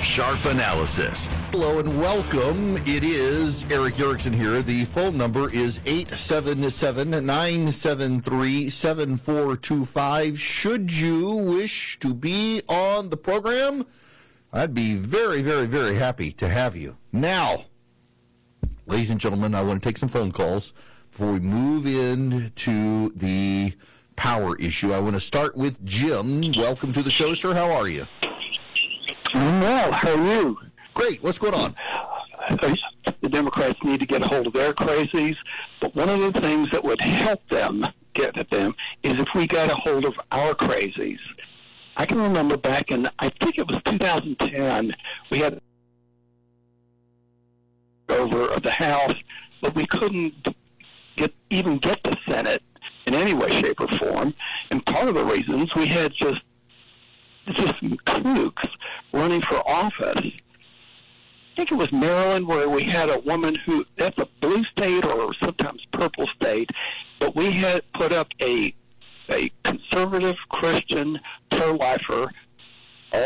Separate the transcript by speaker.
Speaker 1: Sharp analysis.
Speaker 2: Hello and welcome. It is Eric Erickson here. The phone number is 877-973-7425. Should you wish to be on the program, I'd be very, very, very happy to have you. Now, ladies and gentlemen, I want to take some phone calls before we move into the power issue. I want to start with Jim. Welcome to the show, sir. How are you?
Speaker 3: I'm well. How are you?
Speaker 2: Great. What's going on?
Speaker 3: The Democrats need to get a hold of their crazies, but one of the things that would help them get at them is if we got a hold of our crazies. I can remember back in, I think it was 2010, we had over of the House, but we couldn't even get the Senate in any way, shape, or form. And part of the reasons we had just some kooks running for office. I think it was Maryland where we had a woman who, that's a blue state or sometimes purple state, but we had put up a conservative Christian pro-lifer